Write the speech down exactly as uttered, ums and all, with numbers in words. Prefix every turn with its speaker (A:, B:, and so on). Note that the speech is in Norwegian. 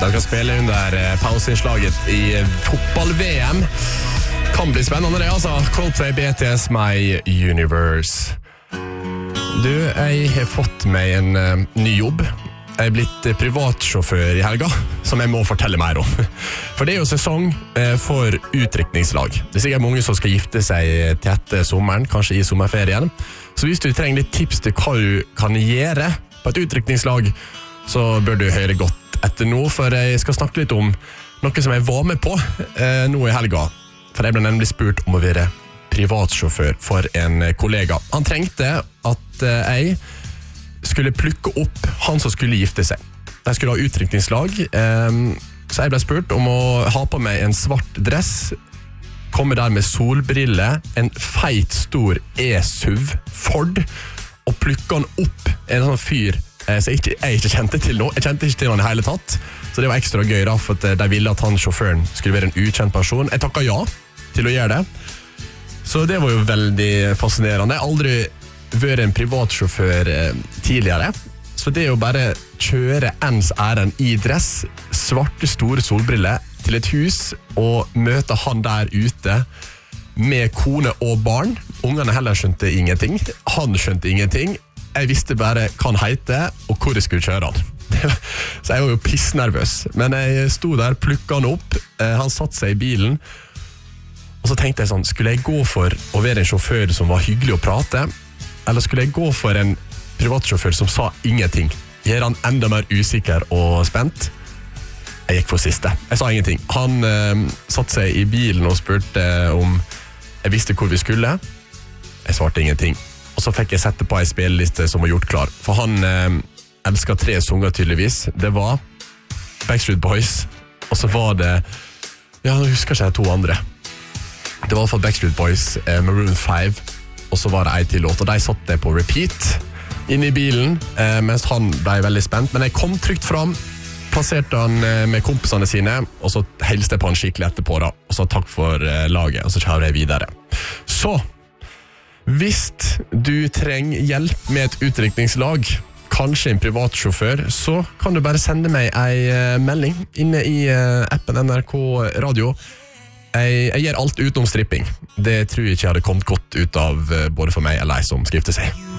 A: De kan spille under pauseinnslaget i fotball-V M. Kan bli spennende det, altså. Coldplay, B T S, My Universe. Du, jeg har fått meg en uh, ny jobb. Jeg er blitt privatsjåfør i helga, som jeg må fortelle mer om. For det er jo sesong uh, for utdrikningslag. Det er sikkert mange som skal gifte seg til etter sommeren, kanskje i sommerferien. Så hvis du trenger litt tips til hva du kan gjøre på et utdrikningslag, så bør du høre godt etter nå, for jeg skal snakke litt om noe som jeg var med på uh, nå i helga. For jeg ble nemlig spurt om å være privatsjåfør for en kollega. Han trengte at jeg skulle plukke opp han som skulle gifte seg. De skulle ha utdrikningslag, så jeg ble spurt om å ha på meg en svart dress, komme der med solbrille, en feit stor E-S U V Ford, og plukke han opp en sånn fyr som jeg ikke, jeg ikke kjente til nå. Jeg kjente ikke til han i hele tatt, så det var ekstra gøy da, for at de ville at han sjåføren skulle være en ukjent person. Jeg takket ja til å gjøre det. Så det var jo veldig fascinerende. Jeg har aldri vært en privatsjåfør tidligere, så det er jo bare kjøre ens æren i dress, svarte store solbriller til et hus, og møte han der ute med kone og barn. Ungene heller skjønte ingenting. Han skjønte ingenting. Jeg visste bare hva han heter, og hvor jeg skulle kjøre han. Så jeg var jo pissnervøs. Men jeg sto der, plukket han opp, han satt seg i bilen, og så tenkte jeg sånn, skulle jeg gå for å være en sjåfør som var hyggelig å prate, eller skulle jeg gå for en privatsjåfør som sa ingenting? Gjør han enda mer usikker og spent? Jeg gikk for siste. Jeg sa ingenting. Han eh, satt seg i bilen og spurte om jeg visste hvor vi skulle. Jeg svarte ingenting. Og så fikk jeg sette på en spilleliste som var gjort klar. For han eh, elsket tre sanger tydeligvis. Det var Backstreet Boys, og så var det, ja, nå husker ikke jeg to andre. Det var i hvert fall Backstreet Boys, eh, Maroon five, og så var det en til låt, og de satt det på repeat inne i bilen, eh, mens han ble veldig spent. Men jeg kom trygt fram, plasserte han eh, med kompisene sine, og så hilste jeg på han skikkelig etterpå da, og så takk for eh, laget, og så kjører jeg videre. Så, hvis du trenger hjelp med et utdrikningslag, kanskje en privatsjåfør, så kan du bare sende meg en melding inne i appen N R K Radio. Jeg, jeg gjør alt utenom stripping. Det tror jeg ikke hadde kommet godt ut av både for meg eller jeg som skrifter seg.